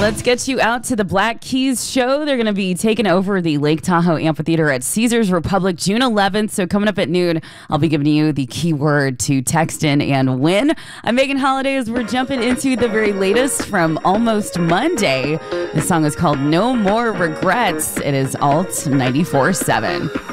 Let's get you out to the Black Keys show. They're going to be taking over the Lake Tahoe Amphitheater at Caesars Republic June 11th. So coming up at noon, I'll be giving you the keyword to text in and win. I'm Megan Holiday as we're jumping into the very latest from Almost Monday. The song is called No More Regrets. It is Alt 94.7.